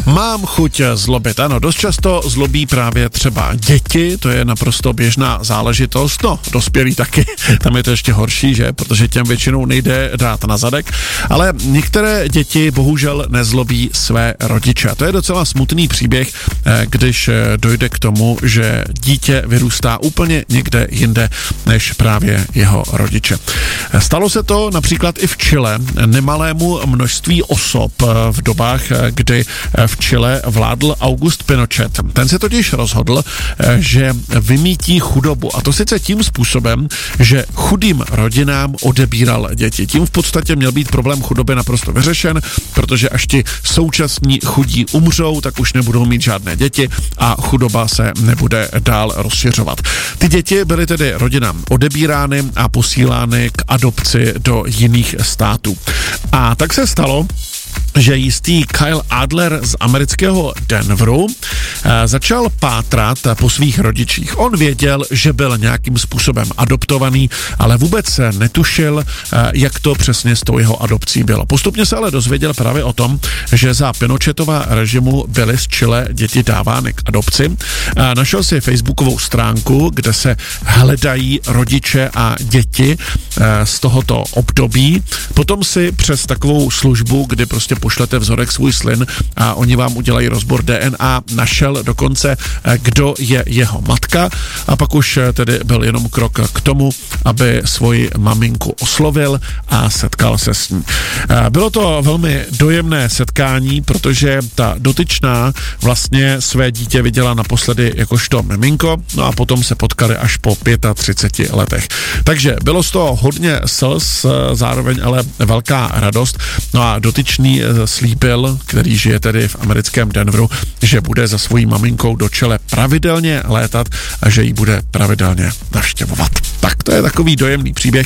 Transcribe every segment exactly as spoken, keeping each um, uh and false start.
Mám chuť zlobit. Ano, dost často zlobí právě třeba děti, to je naprosto běžná záležitost. No, dospělí taky, tam je to ještě horší, že? Protože těm většinou nejde dát na zadek. Ale některé děti bohužel nezlobí své rodiče. A to je docela smutný příběh, když dojde k tomu, že dítě vyrůstá úplně někde jinde než právě jeho rodiče. Stalo se to například i v Chile nemalému množství osob v dobách, kdy v Chile vládl August Pinochet. Ten se totiž rozhodl, že vymítí chudobu. A to sice tím způsobem, že chudým rodinám odebíral děti. Tím v podstatě měl být problém chudoby naprosto vyřešen, protože až ti současní chudí umřou, tak už nebudou mít žádné děti a chudoba se nebude dál rozšiřovat. Ty děti byly tedy rodinám odebírány a posílány k adopci do jiných států. A tak se stalo, že jistý Kyle Adler z amerického Denveru e, začal pátrat po svých rodičích. On věděl, že byl nějakým způsobem adoptovaný, ale vůbec netušil, e, jak to přesně s tou jeho adopcí bylo. Postupně se ale dozvěděl právě o tom, že za Pinochetova režimu byly z Chile děti dávány k adopci. E, našel si facebookovou stránku, kde se hledají rodiče a děti e, z tohoto období. Potom si přes takovou službu, kdy prostě pošlete vzorek svůj slin a oni vám udělají rozbor D N A, našel dokonce, kdo je jeho matka a pak už tedy byl jenom krok k tomu, aby svoji maminku oslovil a setkal se s ní. Bylo to velmi dojemné setkání, protože ta dotyčná vlastně své dítě viděla naposledy jakožto miminko, no a potom se potkali až po třiceti pěti letech. Takže bylo z toho hodně slz, zároveň ale velká radost, no a dotyčný slíbil, který žije tedy v americkém Denveru, že bude za svojí maminkou do Chile pravidelně létat a že ji bude pravidelně navštěvovat. Tak to je takový dojemný příběh.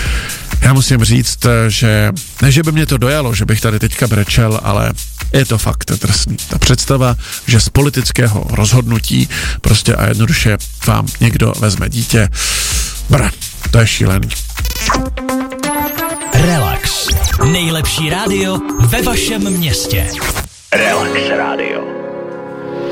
Já musím říct, že ne, že by mě to dojalo, že bych tady teďka brečel, ale je to fakt drsný. Ta představa, že z politického rozhodnutí prostě a jednoduše vám někdo vezme dítě, br, to je šílený. Relax. Nejlepší rádio ve vašem městě. Relax Radio.